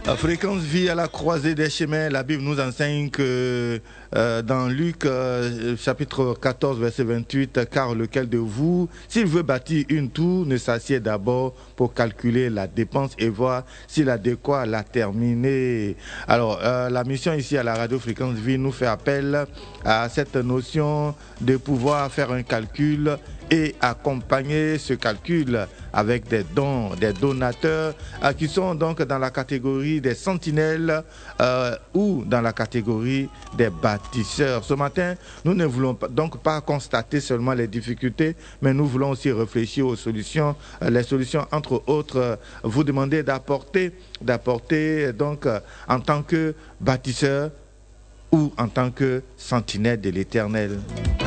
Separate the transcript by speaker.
Speaker 1: Fréquence vie à la croisée des chemins, la Bible nous enseigne que dans Luc chapitre 14 verset 28, car lequel de vous, s'il veut bâtir une tour, ne s'assied d'abord pour calculer la dépense et voir s'il a de quoi la terminer. Alors la mission ici à la radio Fréquence vie nous fait appel à cette notion de pouvoir faire un calcul et accompagner ce calcul avec des dons, des donateurs qui sont donc dans la catégorie des sentinelles ou dans la catégorie des bâtisseurs. Ce matin, nous ne voulons donc pas constater seulement les difficultés, mais nous voulons aussi réfléchir aux solutions, les solutions entre autres, vous demander d'apporter donc en tant que bâtisseur ou en tant que sentinelle de l'Éternel.